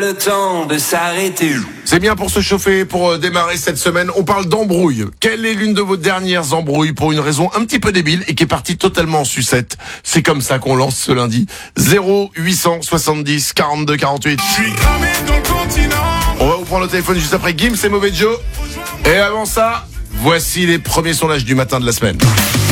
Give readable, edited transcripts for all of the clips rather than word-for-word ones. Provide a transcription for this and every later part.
Le temps de s'arrêter. C'est bien pour se chauffer, pour démarrer cette semaine. On parle d'embrouille. Quelle est l'une de vos dernières embrouilles pour une raison un petit peu débile et qui est partie totalement en sucette? C'est comme ça qu'on lance ce lundi. 0870 42 48. Je suis cramé dans le continent. On va vous prendre le téléphone juste après Gims et Mauvais Joe. Et avant ça, voici les premiers sondages du matin de la semaine.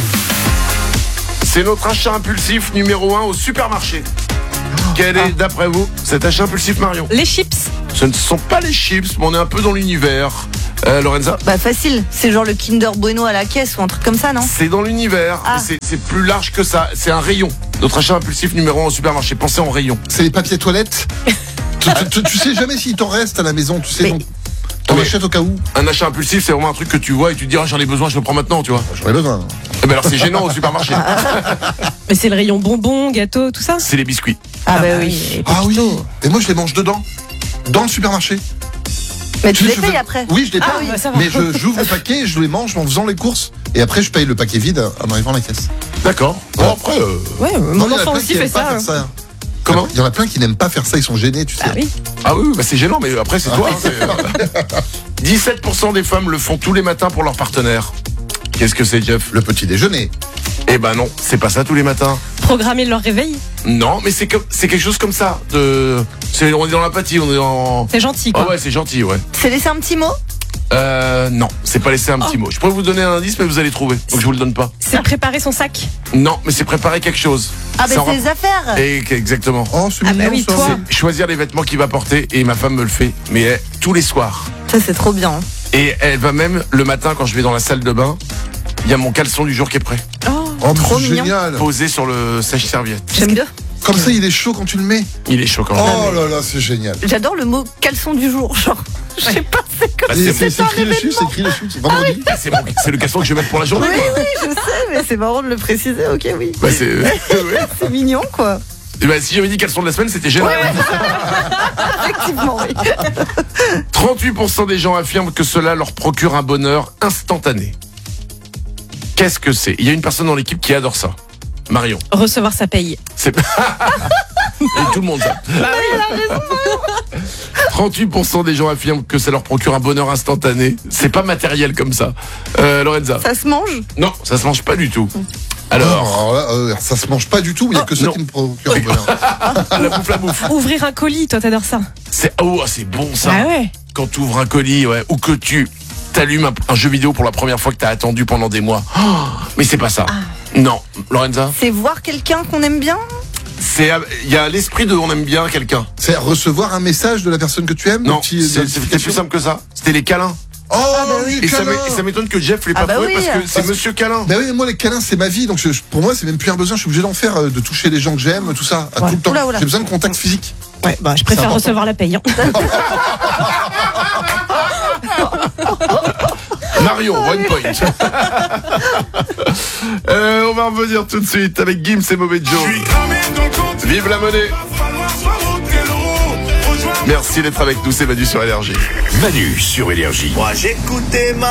C'est notre achat impulsif numéro 1 au supermarché. Quel est, d'après vous, cet achat impulsif, Marion? Les chips. Ce ne sont pas les chips, mais on est un peu dans l'univers. Lorenza? Bah facile, c'est genre le Kinder Bueno à la caisse ou un truc comme ça, non? C'est dans l'univers, mais c'est plus large que ça. C'est un rayon. Notre achat impulsif numéro 1 au supermarché. Pensez en rayon. C'est les papiers toilettes. tu sais jamais s'il t'en reste à la maison, tu sais. Mais- Donc, t'en Mais- achètes au cas où. Un achat impulsif, c'est vraiment un truc que tu vois et tu te dis, j'en ai besoin, je le prends maintenant, tu vois. J'en ai besoin. Eh ben alors c'est gênant au supermarché. Mais c'est le rayon bonbons, gâteaux, tout ça. C'est les biscuits. Ah bah oui. Ah oui. Et moi je les mange dedans. Dans le supermarché. Mais tu sais, les je payes fais- après. Oui, je les paye. Ah oui, bah ça va. Mais j'ouvre le paquet, je les mange en faisant les courses. Et après je paye le paquet vide en arrivant à la caisse. D'accord. Bon, après, Ouais, Non, mon il y en a enfant plein aussi qui fait aiment pas ça. faire ça. comment? Il y en a plein qui n'aiment pas faire ça, ils sont gênés, tu sais. Ah oui. Ah oui, bah c'est gênant, mais après c'est toi. Hein, 17% des femmes le font tous les matins pour leur partenaire. Qu'est-ce que c'est, Jeff? Le petit déjeuner. Eh ben non, c'est pas ça tous les matins. Programmer leur réveil. Non, mais c'est quelque chose comme ça. On est dans l'apathie, on est en... C'est gentil, quoi. Ah ouais, c'est gentil, ouais. C'est laisser un petit mot? Non, c'est pas laisser un petit mot. Je pourrais vous donner un indice, mais vous allez trouver. Donc je vous le donne pas. C'est préparer son sac. Non, mais c'est préparer quelque chose. Ah bah Ça en c'est les affaires. Exactement. Oh, c'est Ah bah mignon oui, ça. toi. C'est choisir les vêtements qu'il va porter et ma femme me le fait, mais tous les soirs. Ça c'est trop bien. Et elle va même le matin quand je vais dans la salle de bain, il y a mon caleçon du jour qui est prêt, Oh, mais Trop c'est mignon. génial. posé sur le sèche-serviette. J'aime bien. Comme ça, il est chaud quand tu le mets. Il est choquant. Oh là là, c'est génial. J'adore le mot caleçon du jour, genre. Je sais pas, c'est comme Bah, Et c'est c'est écrit dessus, c'est écrit dessus. C'est vendredi. c'est le caleçon que je vais mettre pour la journée. Oui, quoi. oui, je sais, mais c'est marrant de le préciser, ok, oui. Bah, c'est C'est mignon, quoi. Et bah, si j'avais dit caleçon de la semaine, c'était gênant. Effectivement, oui. 38% des gens affirment que cela leur procure un bonheur instantané. Qu'est-ce que c'est? Il y a une personne dans l'équipe qui adore ça. Marion. Recevoir sa paye. C'est et tout le monde ça. 38% des gens affirment que ça leur procure un bonheur instantané. C'est pas matériel comme ça. Lorenza. Ça se mange? Non, ça se mange pas du tout. Oh, Alors, alors là, ça se mange pas du tout, il n'y a que ça non. qui me procure un bonheur. la bouffe. Ouvrir un colis, toi t'adores ça. C'est bon ça. Ah ouais. Quand tu ouvres un colis, ouais, ou que tu t'allumes un jeu vidéo pour la première fois que t'as attendu pendant des mois. Oh, mais c'est pas ça. Non, Lorenza. C'est voir quelqu'un qu'on aime bien? Il y a l'esprit de on aime bien quelqu'un. C'est recevoir un message de la personne que tu aimes. Non, un petit- c'est plus simple que ça. C'était les câlins. Oh, Et les ça câlins. m'étonne que Jeff l'ait Ah pas bah trouvé oui. parce que c'est Monsieur Câlin. Bah oui, moi les câlins c'est ma vie, donc pour moi c'est même plus un besoin, je suis obligé d'en faire, de toucher les gens que j'aime, tout ça, à tout le temps. Oula, oula. J'ai besoin de contact physique. Ouais, bah je préfère important. recevoir la paye. Hein. Marion, one point. On va revenir tout de suite avec Gims et Mauvais Joe. Je suis cramé dans le continent. Vive la monnaie. Va falloir soit route que l'eau. Rejoins Merci d'être avec nous, c'est Manu sur Énergie. Manu sur Énergie. Moi j'écoutais ma